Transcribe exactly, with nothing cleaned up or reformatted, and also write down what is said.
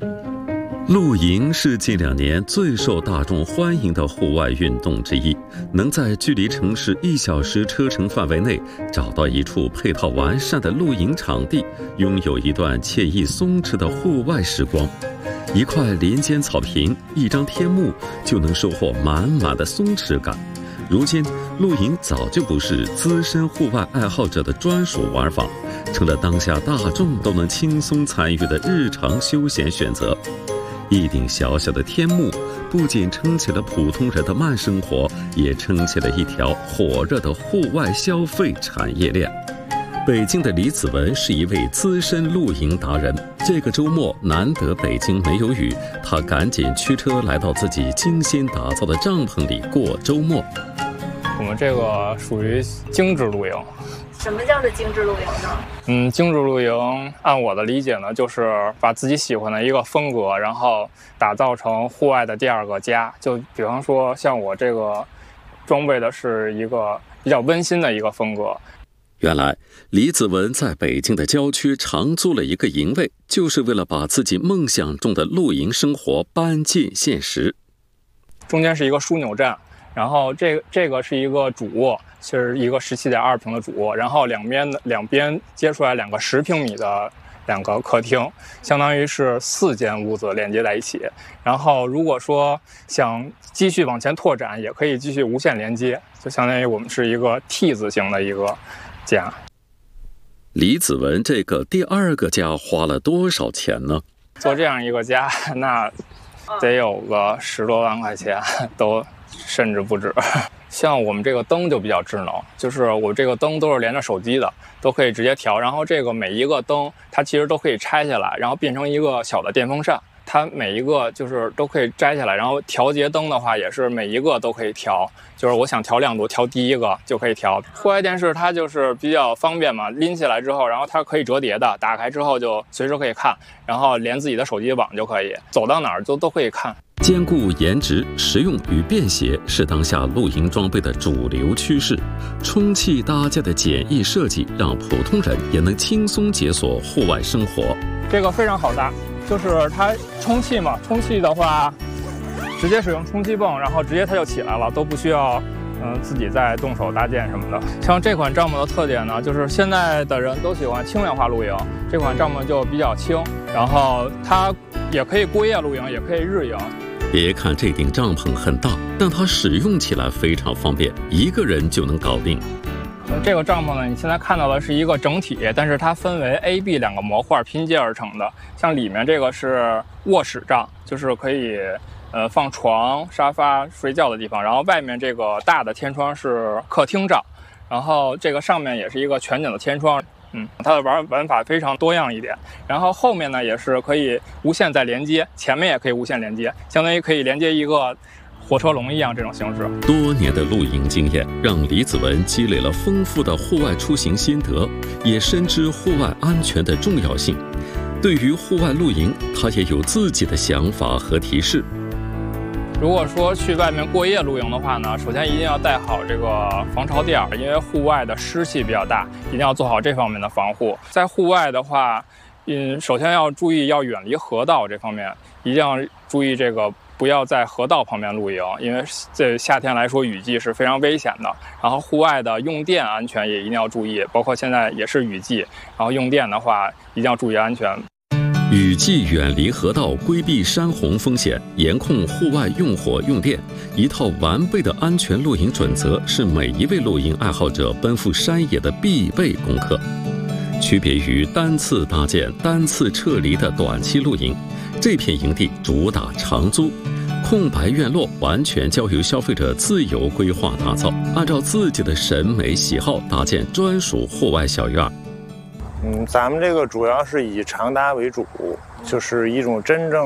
露营是近两年最受大众欢迎的户外运动之一，能在距离城市一小时车程范围内找到一处配套完善的露营场地，拥有一段惬意松弛的户外时光。一块林间草坪，一张天幕，就能收获满满的松弛感。如今，露营早就不是资深户外爱好者的专属玩法，成了当下大众都能轻松参与的日常休闲选择。一顶小小的天幕，不仅撑起了普通人的慢生活，也撑起了一条火热的户外消费产业链。北京的李子文是一位资深露营达人，这个周末难得北京没有雨，他赶紧驱车来到自己精心打造的帐篷里过周末。 我们这个属于精致露营。 什么叫做精致露营呢？ 嗯，精致露营按我的理解呢，就是把自己喜欢的一个风格，然后打造成户外的第二个家。就比方说，像我这个装备的是一个比较温馨的一个风格。 原来，李子文在北京的郊区长租了一个营位，就是为了把自己梦想中的露营生活搬进现实。 中间是一个枢纽站。然后这个这个是一个主卧，是一个十七点二平的主卧，然后两边的两边接出来两个十平米的两个客厅，相当于是四间屋子连接在一起。然后如果说想继续往前拓展，也可以继续无限连接，就相当于我们是一个 T 字形的一个家。 李子文这个第二个家花了多少钱呢？ 做这样一个家，那得有个十多万块钱都。甚至不止。像我们这个灯就比较智能，就是我这个灯都是连着手机的，都可以直接调。然后这个每一个灯它其实都可以拆下来，然后变成一个小的电风扇，它每一个就是都可以摘下来。然后调节灯的话也是每一个都可以调，就是我想调亮度调第一个就可以调。户外电视它就是比较方便嘛，拎起来之后，然后它可以折叠的，打开之后就随时可以看，然后连自己的手机网就可以，走到哪儿都都可以看。 兼顾颜值、实用与便携是当下露营装备的主流趋势。充气搭架的简易设计，让普通人也能轻松解锁户外生活。 这个非常好搭，就是它充气嘛，充气的话，直接使用充气泵，然后直接它就起来了，都不需要嗯自己再动手搭建什么的。像这款帐篷的特点呢，就是现在的人都喜欢轻量化露营，这款帐篷就比较轻，然后它也可以过夜露营，也可以日营。 别看这顶帐篷很大，但它使用起来非常方便，一个人就能搞定。 这个帐篷呢，你现在看到的是一个整体，但是它分为 A、B 两个模块拼接而成的。像里面这个是卧室帐，就是可以呃放床、沙发睡觉的地方，然后外面这个大的天窗是客厅帐，然后这个上面也是一个全景的天窗。嗯，它的玩玩法非常多样一点，然后后面呢也是可以无线再连接，前面也可以无线连接，相当于可以连接一个火车龙一样这种形式。 多年的露营经验让李子文积累了丰富的户外出行心得，也深知户外安全的重要性。对于户外露营，他也有自己的想法和提示。 如果说去外面过夜露营的话呢，首先一定要带好这个防潮垫，因为户外的湿气比较大，一定要做好这方面的防护。在户外的话，嗯，首先要注意要远离河道这方面，一定要注意这个不要在河道旁边露营，因为这夏天来说雨季是非常危险的。然后户外的用电安全也一定要注意，包括现在也是雨季，然后用电的话一定要注意安全。 雨季远离河道，规避山洪风险，严控户外用火用电，一套完备的安全露营准则是每一位露营爱好者奔赴山野的必备功课。区别于单次搭建、单次撤离的短期露营，这片营地主打长租，空白院落完全交由消费者自由规划打造，按照自己的审美喜好搭建专属户外小院。 嗯，咱们这个主要是以长搭为主，就是一种真正